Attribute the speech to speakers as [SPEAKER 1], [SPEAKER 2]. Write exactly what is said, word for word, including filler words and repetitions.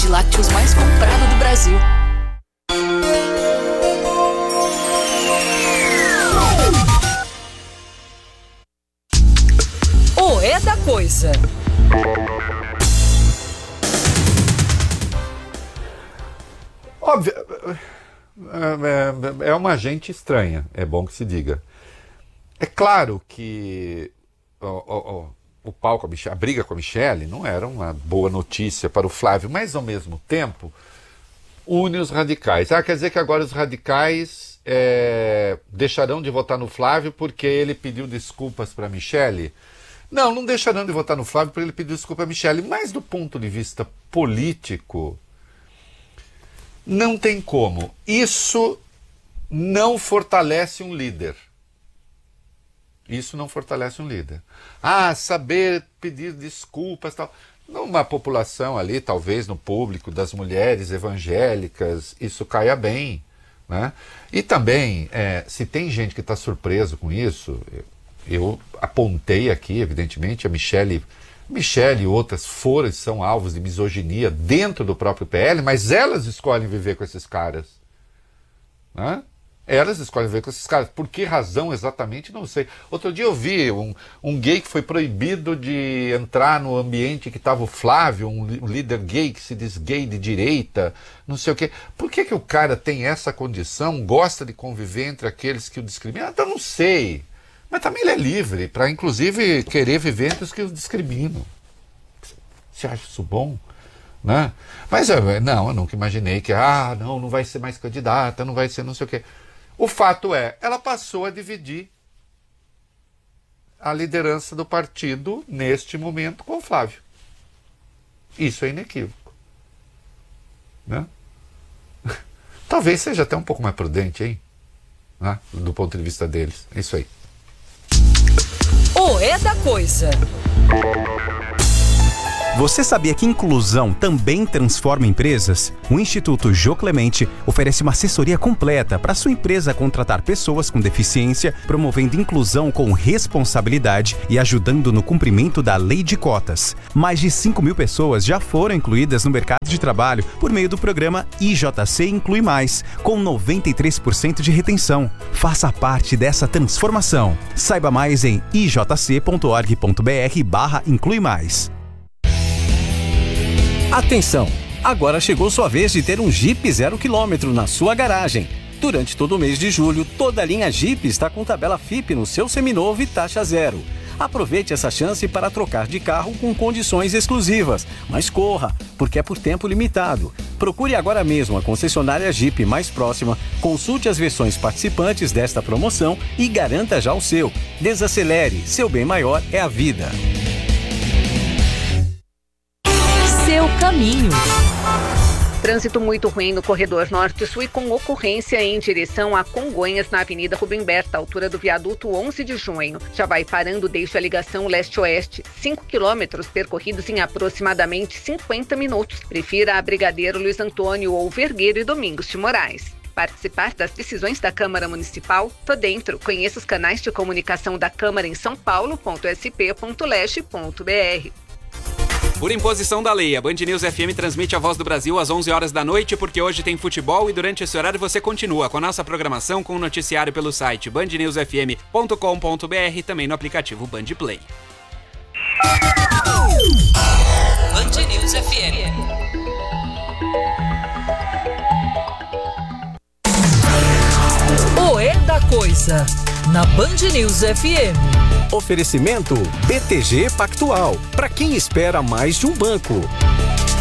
[SPEAKER 1] de lácteos mais comprado do Brasil.
[SPEAKER 2] O É da Coisa.
[SPEAKER 3] Óbvio, é, é uma gente estranha, é bom que se diga. É claro que o, o, o pau com a, Michelle, a briga com a Michelle não era uma boa notícia para o Flávio, mas ao mesmo tempo une os radicais. Ah, quer dizer que agora os radicais é, deixarão de votar no Flávio porque ele pediu desculpas para a Michelle? Não, não deixarão de votar no Flávio porque ele pediu desculpa a Michelle, mas do ponto de vista político, não tem como. Isso não fortalece um líder. Isso não fortalece um líder. Ah, saber pedir desculpas, tal. Numa população ali, talvez no público das mulheres evangélicas, isso caia bem, né? E também, é, se tem gente que está surpreso com isso, eu, eu apontei aqui, evidentemente, a Michelle... Michelle e outras foram e são alvos de misoginia dentro do próprio P L, mas elas escolhem viver com esses caras. Né? Elas escolhem viver com esses caras. Por que razão exatamente? Não sei. Outro dia eu vi um, um gay que foi proibido de entrar no ambiente que estava o Flávio, um, um líder gay que se diz gay de direita, não sei o quê. Por que, que o cara tem essa condição, gosta de conviver entre aqueles que o discriminam? Então não sei. Mas também ele é livre para, inclusive, querer viver entre os que o discriminam. Você acha isso bom? Né? Mas, eu, não, eu nunca imaginei que, ah, não, não vai ser mais candidata, não vai ser não sei o quê. O fato é, ela passou a dividir a liderança do partido, neste momento, com o Flávio. Isso é inequívoco. Né? Talvez seja até um pouco mais prudente, hein? Né? Do ponto de vista deles. É isso aí.
[SPEAKER 2] O É da Coisa.
[SPEAKER 4] Você sabia que inclusão também transforma empresas? O Instituto Jô Clemente oferece uma assessoria completa para sua empresa contratar pessoas com deficiência, promovendo inclusão com responsabilidade e ajudando no cumprimento da lei de cotas. Mais de cinco mil pessoas já foram incluídas no mercado de trabalho por meio do programa I J C Inclui Mais, com noventa e três por cento de retenção. Faça parte dessa transformação. Saiba mais em i j c ponto org ponto b r barra inclui mais.
[SPEAKER 5] Atenção! Agora chegou sua vez de ter um Jeep zero quilômetro na sua garagem. Durante todo o mês de julho, toda a linha Jeep está com tabela F I P no seu seminovo e taxa zero. Aproveite essa chance para trocar de carro com condições exclusivas. Mas corra, porque é por tempo limitado. Procure agora mesmo a concessionária Jeep mais próxima, consulte as versões participantes desta promoção e garanta já o seu. Desacelere, seu bem maior é a vida.
[SPEAKER 2] Seu caminho.
[SPEAKER 6] Trânsito muito ruim no corredor norte-sul e com ocorrência em direção a Congonhas na Avenida Rubem Berta, altura do viaduto onze de junho. Já vai parando, deixa a ligação leste-oeste. cinco quilômetros percorridos em aproximadamente cinquenta minutos. Prefira a Brigadeiro Luiz Antônio ou Vergueiro e Domingos de Moraes. Participar das decisões da Câmara Municipal? Tô dentro. Conheça os canais de comunicação da Câmara em são paulo ponto s p ponto leste ponto b r.
[SPEAKER 7] Por imposição da lei, a Band News F M transmite a Voz do Brasil às onze horas da noite, porque hoje tem futebol e durante esse horário você continua com a nossa programação com o noticiário pelo site band news f m ponto com ponto b r e também no aplicativo Band Play.
[SPEAKER 2] Band News F M. O É da Coisa, na Band News F M.
[SPEAKER 5] Oferecimento B T G Pactual, para quem espera mais de um banco.